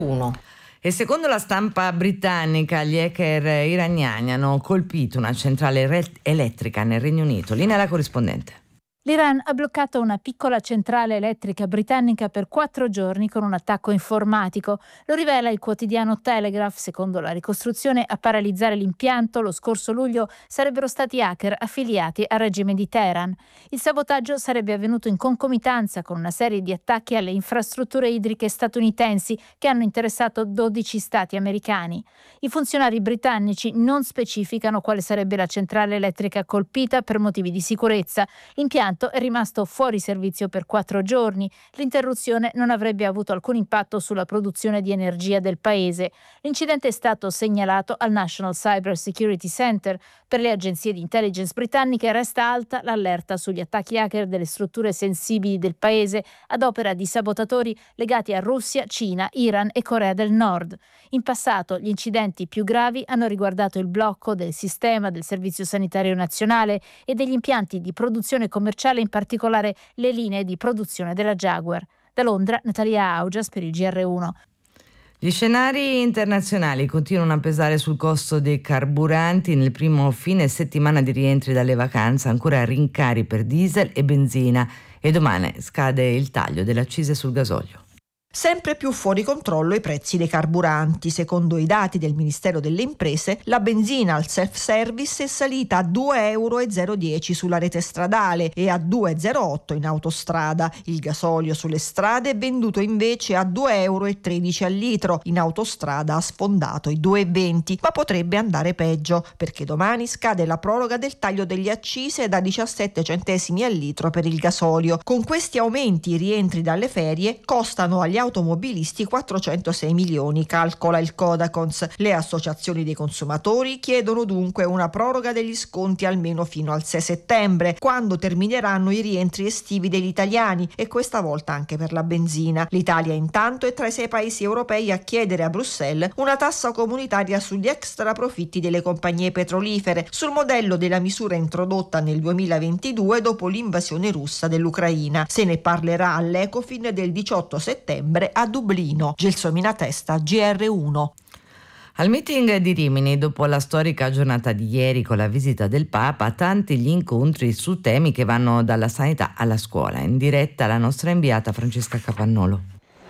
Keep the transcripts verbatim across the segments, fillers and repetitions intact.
uno. E secondo la stampa britannica, gli hacker iraniani hanno colpito una centrale re- elettrica nel Regno Unito. Linea alla corrispondente. L'Iran ha bloccato una piccola centrale elettrica britannica per quattro giorni con un attacco informatico. Lo rivela il quotidiano Telegraph. Secondo la ricostruzione, a paralizzare l'impianto lo scorso luglio sarebbero stati hacker affiliati al regime di Teheran. Il sabotaggio sarebbe avvenuto in concomitanza con una serie di attacchi alle infrastrutture idriche statunitensi che hanno interessato dodici stati americani. I funzionari britannici non specificano quale sarebbe la centrale elettrica colpita per motivi di sicurezza. L'impianto è rimasto fuori servizio per quattro giorni. L'interruzione non avrebbe avuto alcun impatto sulla produzione di energia del paese. L'incidente è stato segnalato al National Cyber Security Center. Per le agenzie di intelligence britanniche resta alta l'allerta sugli attacchi hacker delle strutture sensibili del paese ad opera di sabotatori legati a Russia, Cina, Iran e Corea del Nord. In passato gli incidenti più gravi hanno riguardato il blocco del sistema del Servizio Sanitario Nazionale e degli impianti di produzione commerciale, in particolare le linee di produzione della Jaguar. Da Londra, Natalia Augias per il G R uno. Gli scenari internazionali continuano a pesare sul costo dei carburanti. Nel primo fine settimana di rientri dalle vacanze, ancora rincari per diesel e benzina, e domani scade il taglio delle accise sul gasolio. Sempre più fuori controllo i prezzi dei carburanti. Secondo i dati del Ministero delle Imprese, la benzina al self-service è salita a due euro e zero dieci sulla rete stradale e a due e zero otto in autostrada. Il gasolio sulle strade è venduto invece a due euro e tredici al litro. In autostrada ha sfondato i due e venti, ma potrebbe andare peggio, perché domani scade la proroga del taglio delle accise da diciassette centesimi al litro per il gasolio. Con questi aumenti i rientri dalle ferie costano agli automobilisti quattrocentosei milioni, calcola il Codacons. Le associazioni dei consumatori chiedono dunque una proroga degli sconti almeno fino al sei settembre, quando termineranno i rientri estivi degli italiani, e questa volta anche per la benzina. L'Italia intanto è tra i sei paesi europei a chiedere a Bruxelles una tassa comunitaria sugli extra profitti delle compagnie petrolifere, sul modello della misura introdotta nel duemilaventidue dopo l'invasione russa dell'Ucraina. Se ne parlerà all'Ecofin del diciotto settembre a Dublino. Gelsomina Testa, G R uno. Al meeting di Rimini, dopo la storica giornata di ieri con la visita del Papa, tanti gli incontri su temi che vanno dalla sanità alla scuola. In diretta la nostra inviata Francesca Capannolo.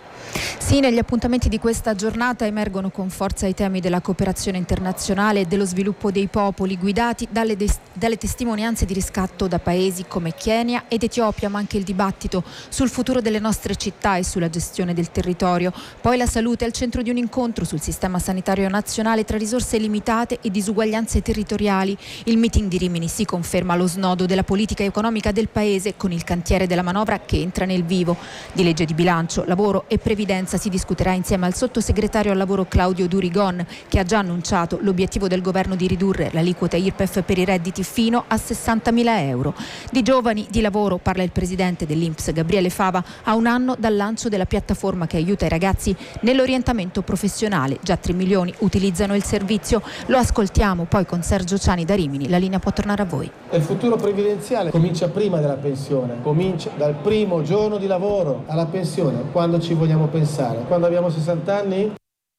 Sì, negli appuntamenti di questa giornata emergono con forza i temi della cooperazione internazionale e dello sviluppo dei popoli, guidati dalle, des- dalle testimonianze di riscatto da paesi come Kenya ed Etiopia, ma anche il dibattito sul futuro delle nostre città e sulla gestione del territorio. Poi la salute al centro di un incontro sul sistema sanitario nazionale tra risorse limitate e disuguaglianze territoriali. Il meeting di Rimini si conferma lo snodo della politica economica del paese, con il cantiere della manovra che entra nel vivo. Di legge di bilancio, lavoro e previdenza si discuterà insieme al sottosegretario al lavoro Claudio Durigon, che ha già annunciato l'obiettivo del governo di ridurre l'aliquota I R P E F per i redditi fino a sessantamila euro. Di giovani, di lavoro parla il presidente dell'I N P S Gabriele Fava, a un anno dal lancio della piattaforma che aiuta i ragazzi nell'orientamento professionale. Già tre milioni utilizzano il servizio. Lo ascoltiamo poi con Sergio Ciani da Rimini. La linea può tornare a voi. Il futuro previdenziale comincia prima della pensione, comincia dal primo giorno di lavoro alla pensione. Quando ci vogliamo pensare? Quando abbiamo sessanta anni?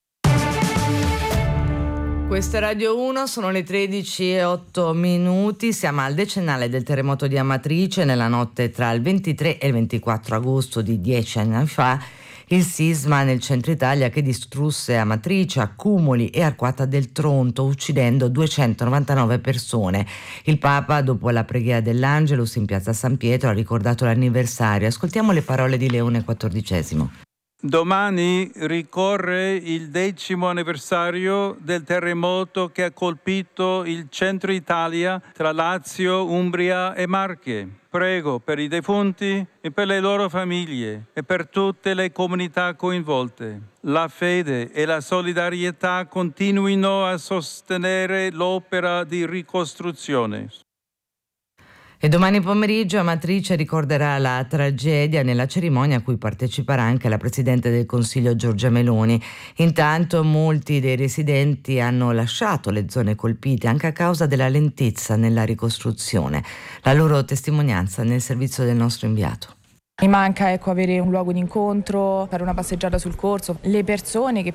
Questa è Radio uno, sono le tredici e otto minuti, siamo al decennale del terremoto di Amatrice. Nella notte tra il ventitré e il ventiquattro agosto di dieci anni fa, il sisma nel centro Italia che distrusse Amatrice, Accumoli e Arquata del Tronto, uccidendo duecentonovantanove persone. Il Papa, dopo la preghiera dell'Angelus in piazza San Pietro, ha ricordato l'anniversario. Ascoltiamo le parole di Leone quattordicesimo. Domani ricorre il decimo anniversario del terremoto che ha colpito il centro Italia tra Lazio, Umbria e Marche. Prego per i defunti e per le loro famiglie e per tutte le comunità coinvolte. La fede e la solidarietà continuino a sostenere l'opera di ricostruzione. E domani pomeriggio Amatrice ricorderà la tragedia nella cerimonia a cui parteciperà anche la Presidente del Consiglio Giorgia Meloni. Intanto molti dei residenti hanno lasciato le zone colpite anche a causa della lentezza nella ricostruzione. La loro testimonianza nel servizio del nostro inviato. Mi manca ecco avere un luogo di incontro, fare una passeggiata sul corso, le persone che